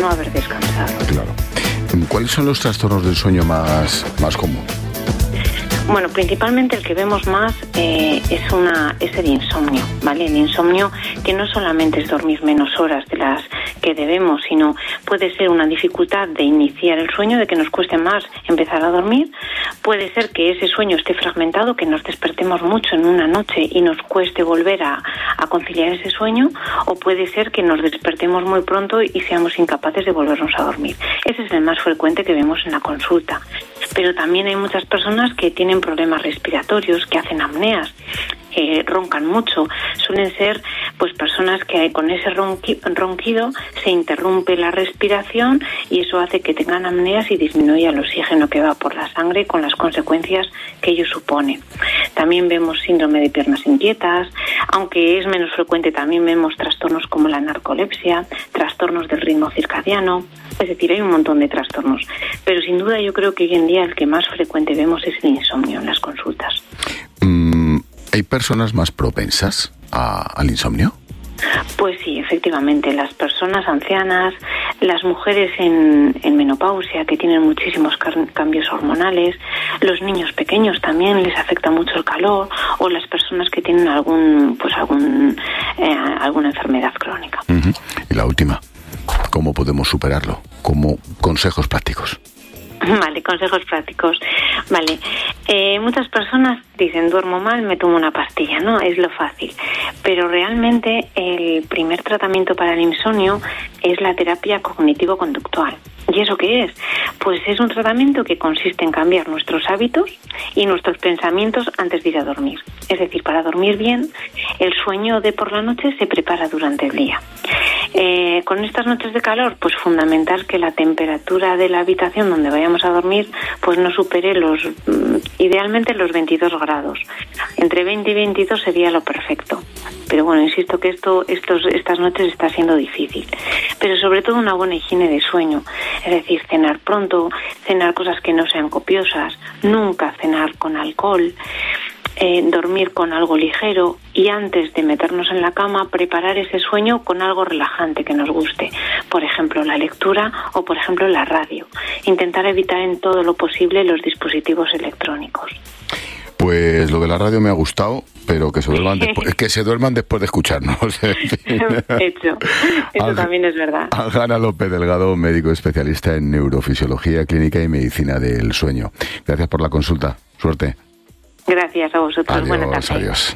no haber descansado. Claro. ¿Cuáles son los trastornos del sueño más común? Bueno, principalmente el que vemos más es el insomnio, ¿vale? El insomnio que no solamente es dormir menos horas de las que debemos, sino puede ser una dificultad de iniciar el sueño, de que nos cueste más empezar a dormir. Puede ser que ese sueño esté fragmentado, que nos despertemos mucho en una noche y nos cueste volver a conciliar ese sueño, o puede ser que nos despertemos muy pronto y seamos incapaces de volvernos a dormir. Ese es el más frecuente que vemos en la consulta. Pero también hay muchas personas que tienen problemas respiratorios, que hacen apneas, roncan mucho. Suelen ser pues personas que con ese ronquido se interrumpe la respiración y eso hace que tengan apneas y disminuya el oxígeno que va por la sangre con las consecuencias que ello supone. También vemos síndrome de piernas inquietas, aunque es menos frecuente, también vemos trastornos como la narcolepsia, trastornos del ritmo circadiano. Es decir, hay un montón de trastornos, pero sin duda yo creo que hoy en día el que más frecuente vemos es el insomnio en las consultas. ¿Hay personas más propensas al insomnio? Pues sí, efectivamente, las personas ancianas, las mujeres en menopausia que tienen muchísimos cambios hormonales, los niños pequeños también les afecta mucho el calor, o las personas que tienen alguna enfermedad crónica. Uh-huh. Y la última, ¿cómo podemos superarlo? Como consejos prácticos. Vale, consejos prácticos. Vale, muchas personas dicen, duermo mal, me tomo una pastilla, ¿no? Es lo fácil. Pero realmente el primer tratamiento para el insomnio es la terapia cognitivo-conductual. ¿Y eso qué es? Pues es un tratamiento que consiste en cambiar nuestros hábitos y nuestros pensamientos antes de ir a dormir. Es decir, para dormir bien, el sueño de por la noche se prepara durante el día. Con estas noches de calor, pues fundamental que la temperatura de la habitación donde vayamos a dormir pues no supere idealmente los 22 grados. Entre 20 y 22 sería lo perfecto. Pero bueno, insisto que estas noches está siendo difícil. Pero sobre todo una buena higiene de sueño. Es decir, cenar pronto, cenar cosas que no sean copiosas, nunca cenar con alcohol, dormir con algo ligero y antes de meternos en la cama preparar ese sueño con algo relajante que nos guste. Por ejemplo, la lectura o por ejemplo la radio. Intentar evitar en todo lo posible los dispositivos electrónicos. Pues lo de la radio me ha gustado, pero que se duerman después de escucharnos. Hecho. Eso también es verdad. Alhana López Delgado, médico especialista en neurofisiología clínica y medicina del sueño. Gracias por la consulta. Suerte. Gracias a vosotros. Adiós, buenas tardes. Adiós.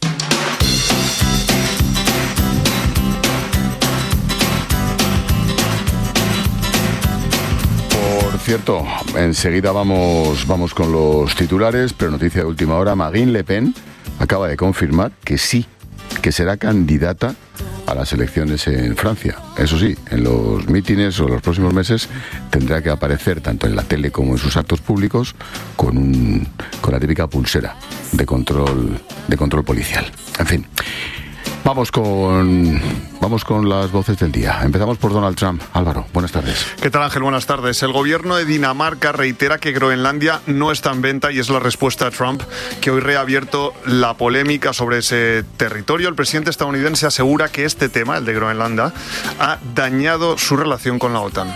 Por cierto, enseguida vamos con los titulares, pero noticia de última hora, Marine Le Pen acaba de confirmar que sí, que será candidata a las elecciones en Francia. Eso sí, en los mítines o los próximos meses tendrá que aparecer tanto en la tele como en sus actos públicos con la típica pulsera de control policial. En fin, vamos con las voces del día. Empezamos por Donald Trump. Álvaro, buenas tardes. ¿Qué tal, Ángel? Buenas tardes. El gobierno de Dinamarca reitera que Groenlandia no está en venta y es la respuesta a Trump, que hoy reabierto la polémica sobre ese territorio. El presidente estadounidense asegura que este tema, el de Groenlandia, ha dañado su relación con la OTAN.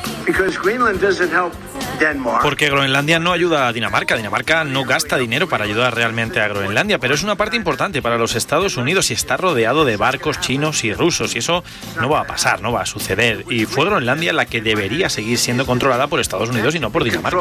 Porque Groenlandia no ayuda a Dinamarca. Dinamarca no gasta dinero para ayudar realmente a Groenlandia, pero es una parte importante para los Estados Unidos y está rodeado de barcos chinos y rusos, y eso no va a pasar, no va a suceder. Y fue Groenlandia la que debería seguir siendo controlada por Estados Unidos y no por Dinamarca.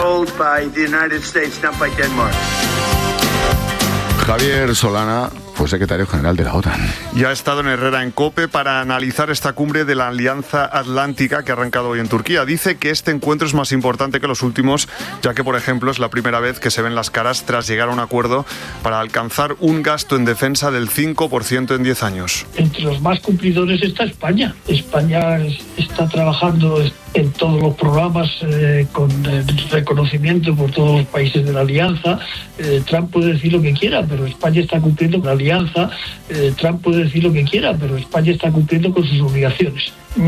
Javier Solana fue secretario general de la OTAN. Y ha estado en Herrera en COPE para analizar esta cumbre de la Alianza Atlántica que ha arrancado hoy en Turquía. Dice que este encuentro es más importante que los últimos, ya que, por ejemplo, es la primera vez que se ven las caras tras llegar a un acuerdo para alcanzar un gasto en defensa del 5% en 10 años. Entre los más cumplidores está España. España está trabajando en todos los programas con reconocimiento por todos los países de la Alianza. Trump puede decir lo que quiera, pero España está cumpliendo con la Alianza. Trump puede decir lo que quiera, pero España está cumpliendo con sus obligaciones.